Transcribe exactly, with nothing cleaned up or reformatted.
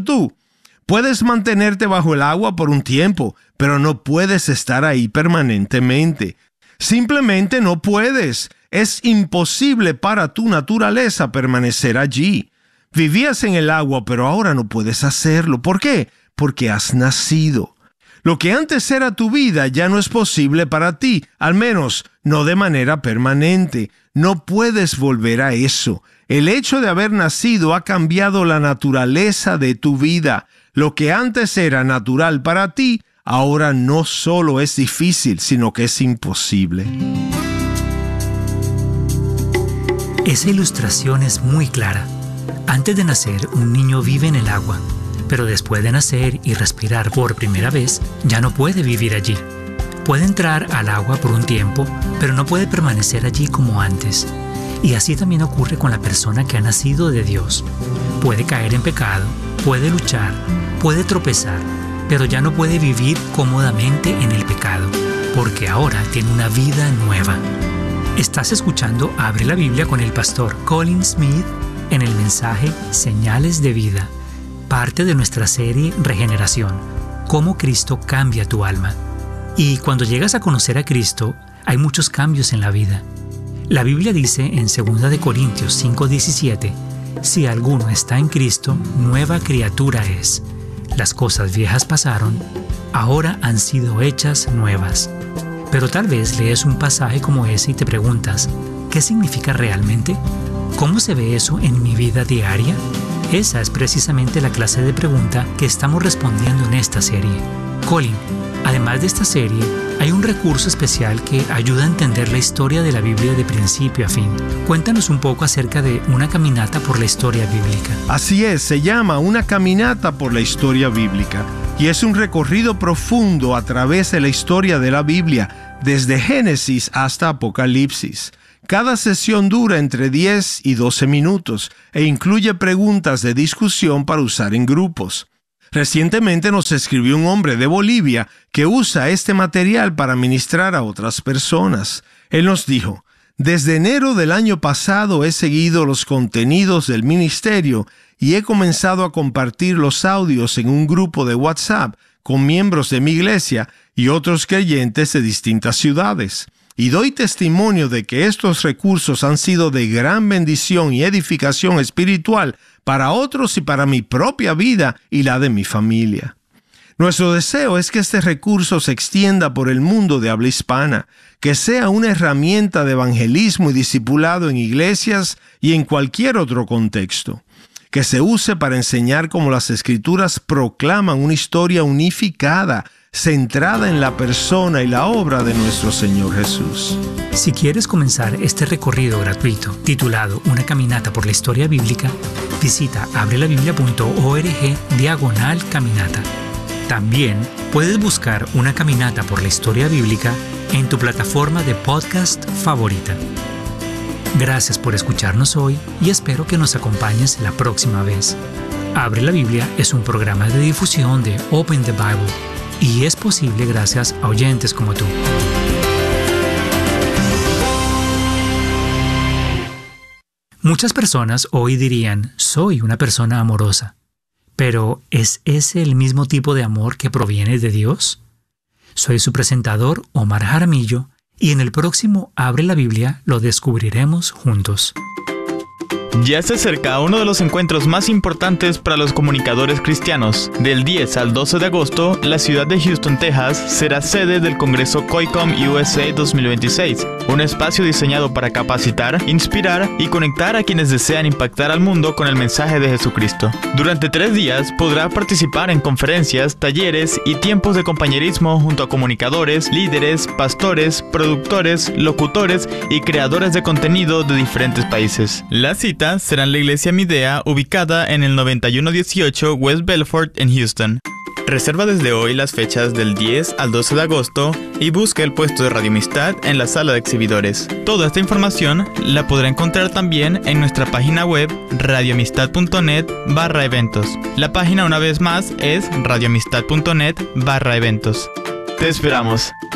tú. Puedes mantenerte bajo el agua por un tiempo, pero no puedes estar ahí permanentemente. Simplemente no puedes. Es imposible para tu naturaleza permanecer allí. Vivías en el agua, pero ahora no puedes hacerlo. ¿Por qué? Porque has nacido. Lo que antes era tu vida ya no es posible para ti, al menos no de manera permanente. No puedes volver a eso. El hecho de haber nacido ha cambiado la naturaleza de tu vida. Lo que antes era natural para ti, ahora no solo es difícil, sino que es imposible. Esa ilustración es muy clara. Antes de nacer, un niño vive en el agua, pero después de nacer y respirar por primera vez, ya no puede vivir allí. Puede entrar al agua por un tiempo, pero no puede permanecer allí como antes. Y así también ocurre con la persona que ha nacido de Dios. Puede caer en pecado, puede luchar, puede tropezar, pero ya no puede vivir cómodamente en el pecado, porque ahora tiene una vida nueva. Estás escuchando Abre la Biblia con el pastor Colin Smith en el mensaje Señales de Vida, parte de nuestra serie Regeneración, cómo Cristo cambia tu alma. Y cuando llegas a conocer a Cristo, hay muchos cambios en la vida. La Biblia dice en segunda de Corintios cinco diecisiete, si alguno está en Cristo, nueva criatura es. Las cosas viejas pasaron, ahora han sido hechas nuevas. Pero tal vez lees un pasaje como ese y te preguntas, ¿qué significa realmente? ¿Cómo se ve eso en mi vida diaria? Esa es precisamente la clase de pregunta que estamos respondiendo en esta serie. Colin, además de esta serie, hay un recurso especial que ayuda a entender la historia de la Biblia de principio a fin. Cuéntanos un poco acerca de una caminata por la historia bíblica. Así es, se llama Una caminata por la historia bíblica y es un recorrido profundo a través de la historia de la Biblia, desde Génesis hasta Apocalipsis. Cada sesión dura entre diez y doce minutos e incluye preguntas de discusión para usar en grupos. Recientemente nos escribió un hombre de Bolivia que usa este material para ministrar a otras personas. Él nos dijo, desde enero del año pasado he seguido los contenidos del ministerio y he comenzado a compartir los audios en un grupo de WhatsApp con miembros de mi iglesia y otros creyentes de distintas ciudades. Y doy testimonio de que estos recursos han sido de gran bendición y edificación espiritual para otros y para mi propia vida y la de mi familia. Nuestro deseo es que este recurso se extienda por el mundo de habla hispana, que sea una herramienta de evangelismo y discipulado en iglesias y en cualquier otro contexto, que se use para enseñar cómo las Escrituras proclaman una historia unificada, centrada en la persona y la obra de nuestro Señor Jesús. Si quieres comenzar este recorrido gratuito titulado Una caminata por la historia bíblica, visita abrelabiblia.org diagonal caminata. También puedes buscar Una caminata por la historia bíblica en tu plataforma de podcast favorita. Gracias por escucharnos hoy y espero que nos acompañes la próxima vez. Abre la Biblia es un programa de difusión de Open the Bible y es posible gracias a oyentes como tú. Muchas personas hoy dirían, soy una persona amorosa. Pero, ¿es ese el mismo tipo de amor que proviene de Dios? Soy su presentador, Omar Jaramillo, y en el próximo Abre la Biblia lo descubriremos juntos. Ya se acerca uno de los encuentros más importantes para los comunicadores cristianos. Del diez al doce de agosto, la ciudad de Houston, Texas, será sede del Congreso COICOM U S A dos mil veintiséis, un espacio diseñado para capacitar, inspirar y conectar a quienes desean impactar al mundo con el mensaje de Jesucristo. Durante tres días podrá participar en conferencias, talleres y tiempos de compañerismo junto a comunicadores, líderes, pastores, productores, locutores y creadores de contenido de diferentes países. La cita será en la iglesia Midea, ubicada en el noventa y uno dieciocho West Belfort en Houston. Reserva desde hoy las fechas del diez al doce de agosto y busca el puesto de Radio Amistad en la sala de exhibidores. Toda esta información la podrá encontrar también en nuestra página web radioamistad.net barra eventos. La página una vez más es radioamistad.net barra eventos. Te esperamos.